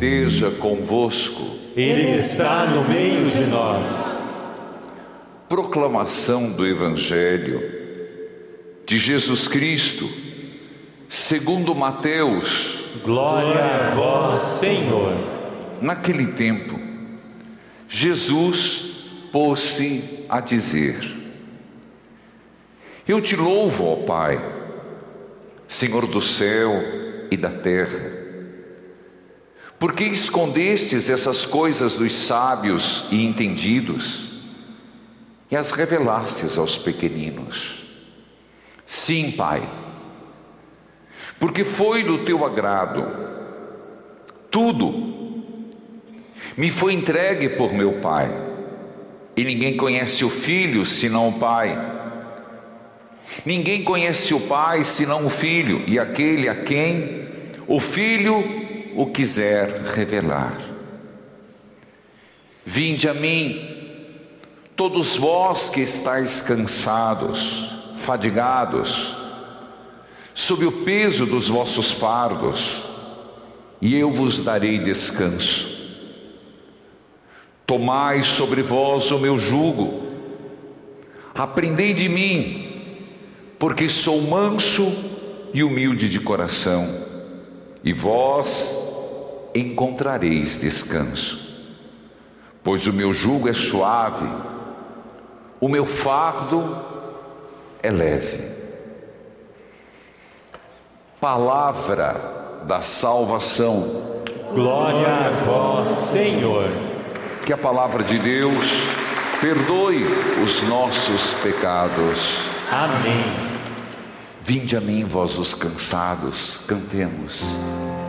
esteja convosco. Ele está no meio de nós. Proclamação do Evangelho de Jesus Cristo, segundo Mateus. Glória a vós, Senhor. Naquele tempo, Jesus pôs-se a dizer: Eu te louvo, ó Pai, Senhor do céu e da terra, porque escondestes essas coisas dos sábios e entendidos e as revelastes aos pequeninos. Sim, Pai, porque foi do teu agrado. Tudo me foi entregue por meu Pai, e ninguém conhece o Filho senão o Pai. Ninguém conhece o Pai senão o Filho, e aquele a quem o Filho o quiser revelar. Vinde a mim, todos vós que estáis cansados, fadigados, sob o peso dos vossos fardos, e eu vos darei descanso. Tomai sobre vós o meu jugo, aprendei de mim, porque sou manso e humilde de coração, e vós encontrareis descanso. Pois o meu jugo é suave, o meu fardo é leve. Palavra da salvação. Glória a vós, Senhor. Que a palavra de Deus perdoe os nossos pecados. Amém. Vinde a mim, vós os cansados, cantemos.